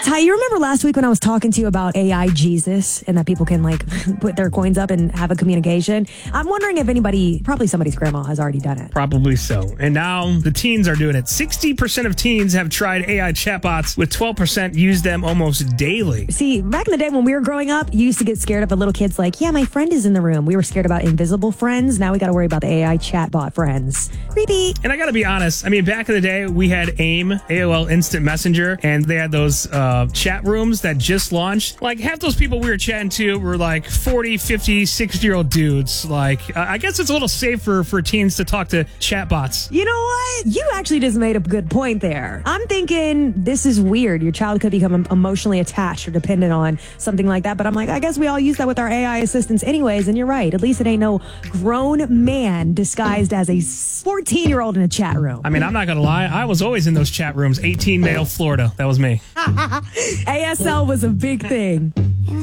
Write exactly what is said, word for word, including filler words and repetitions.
Ty, you remember last week when I was talking to you about A I Jesus and that people can like put their coins up and have a communication? I'm wondering if anybody, probably somebody's grandma has already done it. Probably so. And now the teens are doing it. sixty percent of teens have tried A I chatbots, with twelve percent use them almost daily. See, back in the day when we were growing up, you used to get scared of a little kid's like, yeah, my friend is in the room. We were scared about invisible friends. Now we got to worry about the A I chatbot friends. Creepy. And I got to be honest. I mean, back in the day, we had AIM, A O L Instant Messenger, and they had those uh, chat rooms that just launched. Like, half those people we were chatting to were like forty, fifty, sixty-year-old dudes. Like, uh, I guess it's a little safer for teens to talk to chatbots. You know what? You actually just made a good point there. I'm thinking this is weird. Your child could become emotionally attached or dependent on something like that. But I'm like, I guess we all use that with our A I assistants anyways. And you're right. At least it ain't no grown man disguised as a fourteen-year-old in a chat room. I mean, I'm not going to lie. I was always in those chat rooms. eighteen male Florida. That was me. A S L was a big thing.